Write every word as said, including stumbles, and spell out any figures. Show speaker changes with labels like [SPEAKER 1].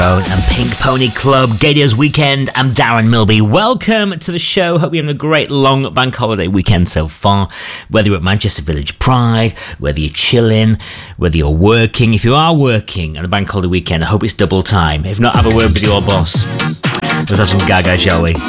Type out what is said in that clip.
[SPEAKER 1] And Pink Pony Club, Gaydia's Weekend. I'm Darren Milby. Welcome to the show. Hope you're having a great long bank holiday weekend so far. Whether you're at Manchester Village Pride, whether you're chilling, whether you're working. If you are working on a bank holiday weekend, I hope it's double time. If not, have a word with your boss. Let's have some gaga, shall we?